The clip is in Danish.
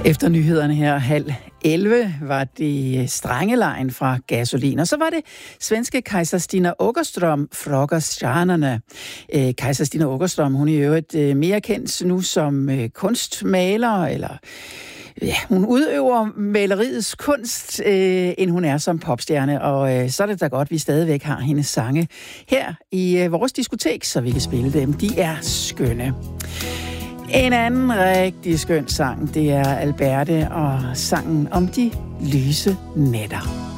Efter nyhederne her 10:30 var det Strengelejen fra Gasolin, og så var det svenske Kajsa Stina Åkerström, Frågestjärnorna. Kajsa Stina Åkerström, hun er i øvrigt mere kendt nu som kunstmaler, eller ja, hun udøver maleriets kunst, end hun er som popstjerne, og så er det da godt, vi stadigvæk har hendes sange her i vores diskotek, så vi kan spille dem. De er skønne. En anden rigtig skøn sang, det er Alberte og sangen om de lyse nætter.